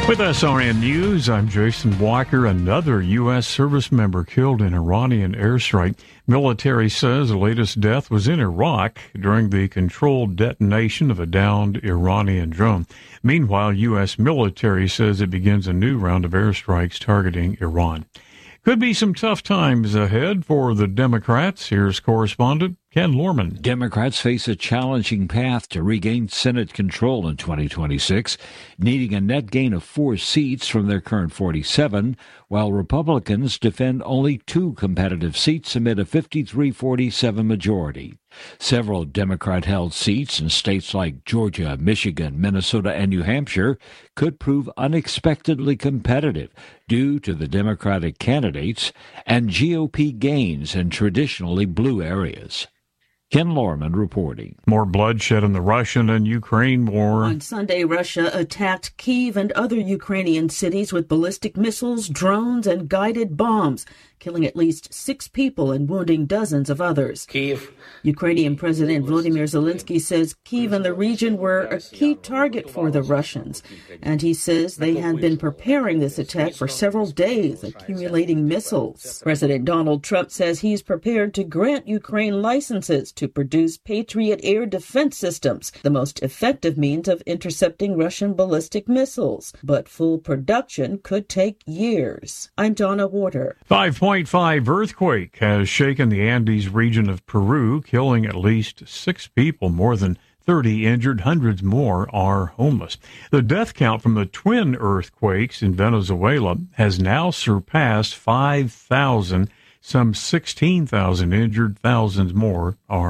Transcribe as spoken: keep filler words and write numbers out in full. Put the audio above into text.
With S R N News, I'm Jason Walker. Another U S service member killed in Iranian airstrike. Military says the latest death was in Iraq during the controlled detonation of a downed Iranian drone. Meanwhile, U S military says it begins a new round of airstrikes targeting Iran. Could be some tough times ahead for the Democrats. Here's correspondent Ken Lorman. Democrats face a challenging path to regain Senate control in twenty twenty-six, needing a net gain of four seats from their current forty-seven, while Republicans defend only two competitive seats amid a fifty-three forty-seven majority. Several Democrat-held seats in states like Georgia, Michigan, Minnesota, and New Hampshire could prove unexpectedly competitive due to the Democratic candidates and G O P gains in traditionally blue areas. Ken Lorman reporting. More bloodshed in the Russian and Ukraine war. On Sunday, Russia attacked Kyiv and other Ukrainian cities with ballistic missiles, drones, and guided bombs, killing at least six people and wounding dozens of others. Kyiv. Ukrainian President Volodymyr Zelensky says Kyiv and the region were a key target for the Russians, and he says they had been preparing this attack for several days, accumulating missiles. President Donald Trump says he's prepared to grant Ukraine licenses to produce Patriot air defense systems, the most effective means of intercepting Russian ballistic missiles. But full production could take years. I'm Donna Warder. five point five earthquake has shaken the Andes region of Peru, killing at least six people, more than thirty injured, hundreds more are homeless. The death count from the twin earthquakes in Venezuela has now surpassed five thousand, some sixteen thousand injured, thousands more are